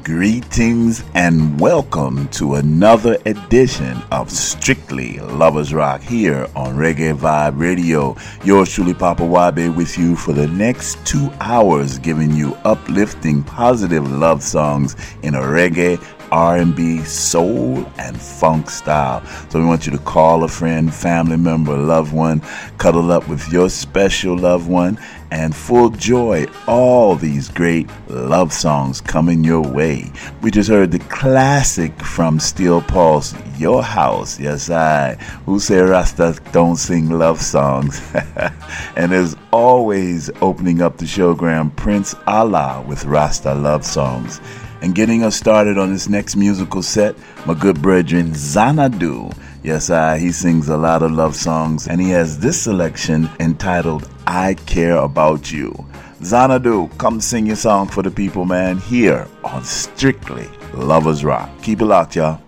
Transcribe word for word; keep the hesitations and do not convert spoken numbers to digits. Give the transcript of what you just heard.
Greetings and welcome to another edition of Strictly Lovers Rock here on Reggae Vibe Radio. Yours truly, Papa Wabe, with you for the next two hours, giving you uplifting, positive love songs in a reggae, R and B, soul, and funk style. So we want you to call a friend, family member, loved one, cuddle up with your special loved one, and full joy all these great love songs coming your way. We just heard the classic from Steel Pulse, Your House. Yes, I. Who say Rasta don't sing love songs? And as always, opening up the showgram, Prince Allah with Rasta love songs. And getting us started on this next musical set, my good brethren, Xanadu. Yes, I, he sings a lot of love songs, and he has this selection entitled, I Care About You. Xanadu, come sing your song for the people, man, here on Strictly Lovers Rock. Keep it locked, y'all.